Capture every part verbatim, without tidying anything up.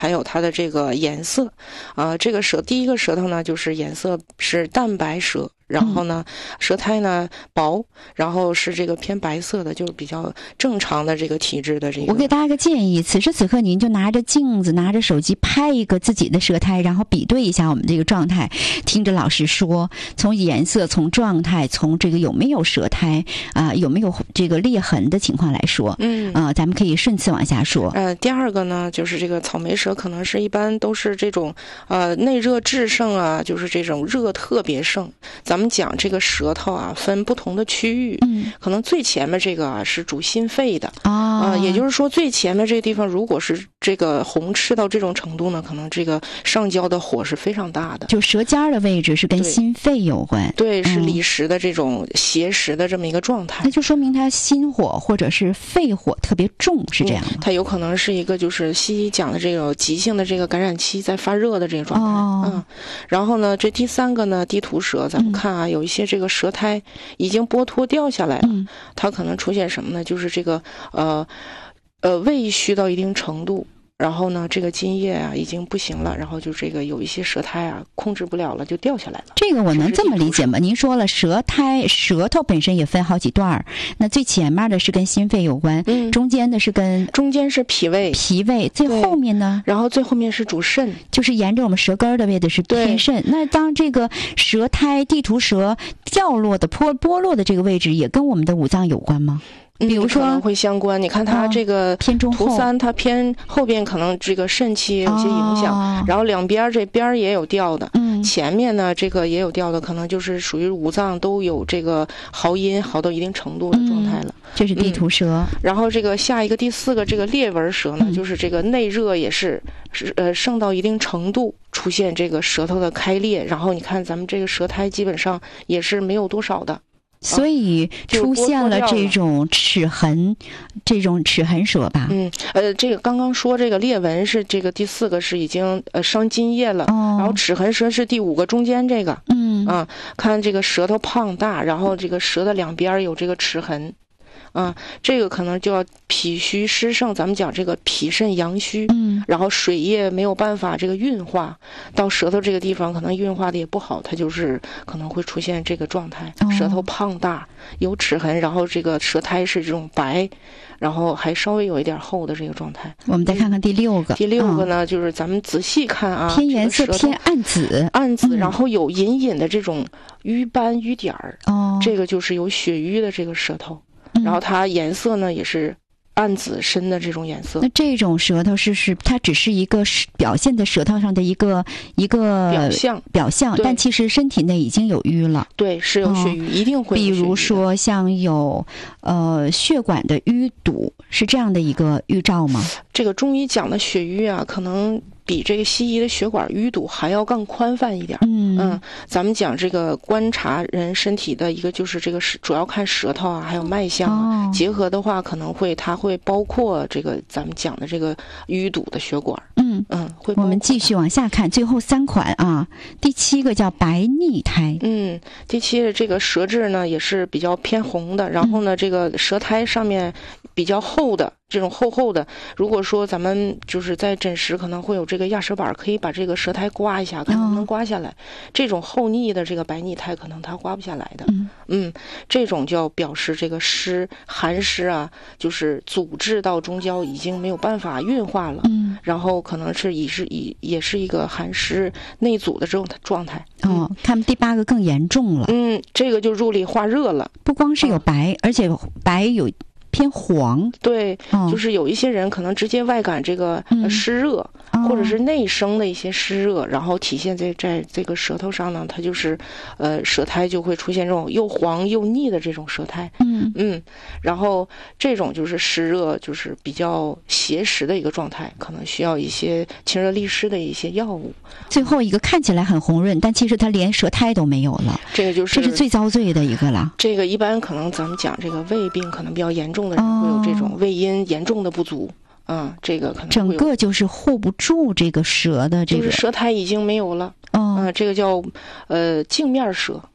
还有它的这个颜色，啊、呃，这个舌第一个舌头呢，就是颜色是淡白舌，然后呢，舌苔呢薄，然后是这个偏白色的，就是比较正常的这个体质的这个。 我给大家个建议，此时此刻您就拿着镜子，拿着手机拍一个自己的舌苔，然后比对一下我们这个状态，听着老师说，从颜色、从状态、从这个有没有舌苔啊、呃，有没有这个裂痕的情况来说，嗯啊、呃，咱们可以顺次往下说。 呃，第二个呢，就是这个草莓舌，可能是一般都是这种呃内热炙盛啊，就是这种热特别盛。咱们讲这个舌头啊，分不同的区域，嗯，可能最前面这个啊是主心肺的啊、呃，也就是说最前面这个地方，如果是这个红赤到这种程度呢，可能这个上焦的火是非常大的， 就舌尖的位置是跟心肺有关， 对，对是离实的这种邪实的这么一个状态， 那就说明它心火或者是肺火特别重，是这样吗？ 嗯、它有可能是一个就是西医讲的这种急性的这个感染期在发热的这个状态，哦、嗯，然后呢，这第三个呢，地图舌，咱们看啊，嗯、有一些这个舌苔已经剥脱掉下来了，嗯、它可能出现什么呢？就是这个呃呃胃虚到一定程度。然后呢，这个津液啊已经不行了，然后就这个有一些舌苔啊控制不了了，就掉下来了。 这个我能这么理解吗？您说了舌苔，舌头本身也分好几段，那最前面的是跟心肺有关，嗯，中间的是跟中间是脾胃， 脾胃最后面呢， 然后最后面是主肾， 就是沿着我们舌根的位置是偏肾。那当这个舌苔地图舌掉落的剥剥落的这个位置，也跟我们的五脏有关吗？比如说可能会相关，你看它这个偏中后， 图三它偏后边可能这个肾气也有些影响，哦、然后两边这边也有掉的，嗯，前面呢这个也有掉的，可能就是属于五脏都有这个耗阴耗到一定程度的状态了。嗯、 这是地图舌、 嗯。然后这个下一个第四个这个裂纹舌呢，嗯、就是这个内热也是是呃盛到一定程度，出现这个舌头的开裂，然后你看咱们这个舌苔基本上也是没有多少的。 所以出现了这种齿痕，这种齿痕舌吧。 嗯，呃，这个刚刚说这个裂纹是这个第四个是已经呃伤津液了，哦、然后齿痕舌是第五个中间这个。嗯啊，看这个舌头胖大，然后这个舌的两边有这个齿痕。啊，这个可能就要脾虚湿盛，咱们讲这个脾肾阳虚，嗯，然后水液没有办法这个运化到舌头这个地方，可能运化的也不好，它就是可能会出现这个状态，哦、舌头胖大，有齿痕，然后这个舌苔是这种白，然后还稍微有一点厚的这个状态。 我们再看看第六个， 第六个呢，嗯、就是咱们仔细看啊， 偏颜色偏暗紫， 暗紫，嗯、然后有隐隐的这种瘀斑瘀点儿，哦，这个就是有血瘀的这个舌头。然后它颜色呢也是暗紫深的这种颜色。 那这种舌头是是它只是一个表现在舌头上的一个一个表象表象，但其实身体内已经有瘀了。 对，是有血瘀，哦、一定会有血瘀。 比如说像有呃血管的淤堵，是这样的一个预兆吗？ 这个中医讲的血瘀啊，可能比这个西医的血管淤堵还要更宽泛一点。嗯嗯，咱们讲这个观察人身体的一个就是这个主要看舌头啊，还有脉象啊，哦、结合的话可能会它会包括这个咱们讲的这个淤堵的血管。嗯嗯，会。 我们继续往下看，最后三款啊，第七个叫白腻苔。 嗯，第七个这个舌质呢也是比较偏红的，然后呢、嗯、这个舌苔上面比较厚的。这种厚厚的，如果说咱们就是在诊时可能会有这个压舌板，可以把这个舌苔刮一下，看能不能刮下来。哦、这种厚腻的这个白腻苔，可能它刮不下来的。嗯, 嗯，这种就表示这个湿寒湿啊，就是阻滞到中焦已经没有办法运化了。嗯，然后可能是也是以也是一个寒湿内阻的这种状态。 哦，嗯、看第八个更严重了。 嗯，这个就入里化热了， 不光是有白，嗯、而且白有。偏黄， 对，哦、就是有一些人可能直接外感这个、呃、湿热，嗯、或者是内生的一些湿热，哦、然后体现在在这个舌头上呢，它就是呃舌苔就会出现这种又黄又腻的这种舌苔。嗯嗯，然后这种就是湿热，就是比较邪实的一个状态，可能需要一些清热利湿的一些药物。 最后一个看起来很红润，但其实它连舌苔都没有了， 这个就是这是最遭罪的一个了。 这个一般可能咱们讲这个胃病可能比较严重的人会有这种胃阴严重的不足。哦、嗯，这个可能整个就是护不住这个舌的这个， 就是舌苔已经没有了。哦、嗯，这个叫呃镜面舌。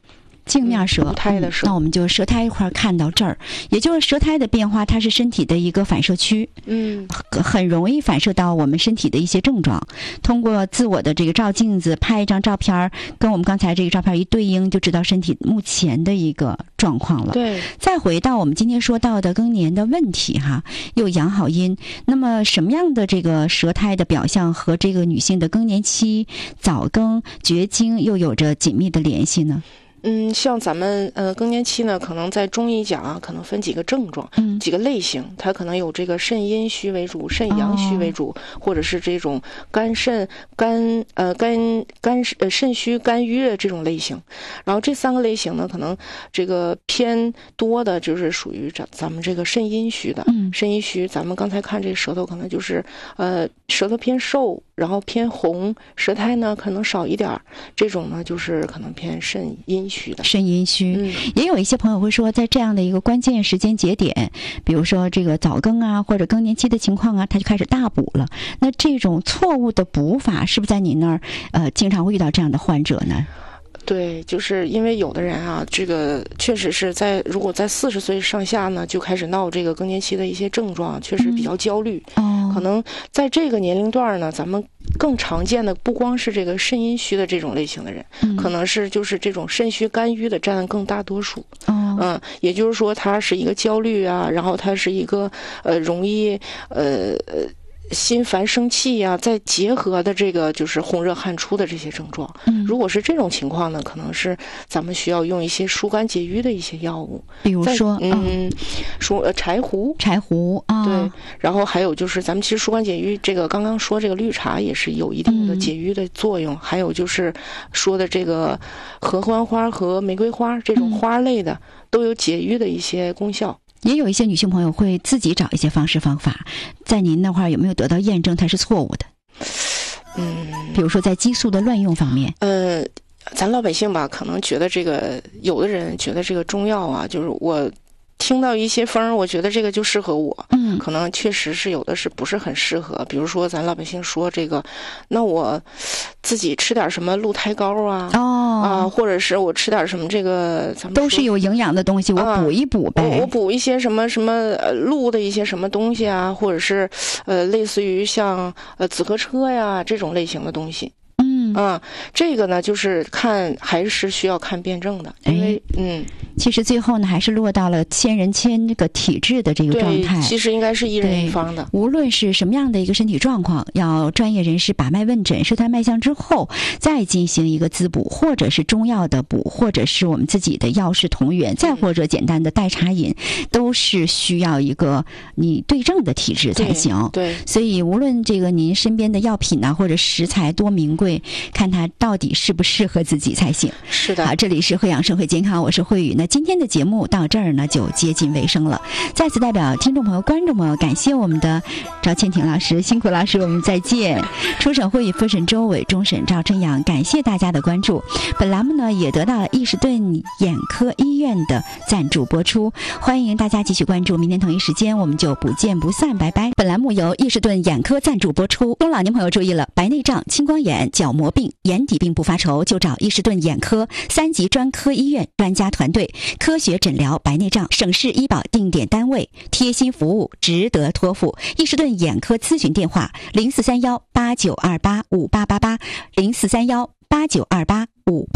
镜面舌， 无胎的舌、 嗯。那我们就舌苔一块看到这儿，也就是舌苔的变化，它是身体的一个反射区， 嗯， 很容易反射到我们身体的一些症状。通过自我的这个照镜子，拍一张照片，跟我们刚才这个照片一对应，就知道身体目前的一个状况了。 对。 再回到我们今天说到的更年的问题哈，又阳好阴，那么什么样的这个舌苔的表象和这个女性的更年期、早更、绝经又有着紧密的联系呢？ 嗯，像咱们呃更年期呢，可能在中医讲啊，可能分几个症状，嗯，几个类型，它可能有这个肾阴虚为主、肾阳虚为主，哦、或者是这种肝肾肝呃肝肝呃肾虚肝郁的这种类型。然后这三个类型呢，可能这个偏多的就是属于咱咱们这个肾阴虚的，嗯，肾阴虚，咱们刚才看这舌头可能就是呃舌头偏瘦，然后偏红，舌苔呢可能少一点，这种呢就是可能偏肾阴虚。 肾阴虚、嗯，也有一些朋友会说，在这样的一个关键时间节点，比如说这个早更啊，或者更年期的情况啊，他就开始大补了。那这种错误的补法，是不是在您那儿呃经常会遇到这样的患者呢？ 对，就是因为有的人啊，这个确实是在如果在四十岁上下呢，就开始闹这个更年期的一些症状，确实比较焦虑。嗯、可能在这个年龄段呢，咱们更常见的不光是这个肾阴虚的这种类型的人，嗯、可能是就是这种肾虚肝郁的占了更大多数。哦、嗯，也就是说，他是一个焦虑啊，然后他是一个呃容易呃呃。心烦生气呀、啊，再结合的这个就是红热汗出的这些症状。嗯，如果是这种情况呢，可能是咱们需要用一些疏肝解郁的一些药物， 比如说， 嗯，说、呃、柴胡， 柴胡啊， 对。然后还有就是咱们其实疏肝解郁，这个刚刚说这个绿茶也是有一定的解郁的作用。嗯、还有就是说的这个合欢花和玫瑰花这种花类的、嗯、都有解郁的一些功效。 也有一些女性朋友会自己找一些方式方法，在您那块儿有没有得到验证它是错误的？ 嗯， 比如说在激素的乱用方面。 呃，咱老百姓吧，可能觉得这个，有的人觉得这个中药啊，就是我听到一些风，我觉得这个就适合我。嗯，可能确实是有的是不是很适合。比如说咱老百姓说这个，那我自己吃点什么鹿胎膏啊，哦啊，或者是我吃点什么这个，咱们都是有营养的东西，我补一补呗。 啊、我, 我补一些什么什么呃鹿的一些什么东西啊，或者是呃类似于像呃紫河车呀这种类型的东西。嗯啊，这个呢，就是看还是需要看辩证的，因为嗯， 其实最后呢，还是落到了千人千这个体质的这个状态。 其实应该是一人一方的。 无论是什么样的一个身体状况，要专业人士把脉问诊，舌苔脉象之后，再进行一个滋补，或者是中药的补，或者是我们自己的药食同源，再或者简单的代茶饮，都是需要一个你对症的体质才行。 对，对所以无论这个您身边的药品呢、啊，或者食材多名贵，看它到底适不适合自己才行。 是的。 好，这里是惠养生活健康，我是慧宇。那今天的节目到这儿呢，就接近尾声了。再次代表听众朋友、观众朋友，感谢我们的赵倩婷老师，辛苦老师，我们再见。初审会复审周伟，终审赵春阳，感谢大家的关注。本栏目呢也得到了伊士顿眼科医院的赞助播出，欢迎大家继续关注。明天同一时间我们就不见不散，拜拜。本栏目由伊士顿眼科赞助播出。中老年朋友注意了，白内障、青光眼、角膜病、眼底病不发愁，就找伊士顿眼科三级专科医院专家团队，科学诊疗白内障，省市医保定点单位，贴心服务，值得托付。伊士顿眼科咨询电话：零四三幺八九二八五八八八，零四三幺八九二八五八。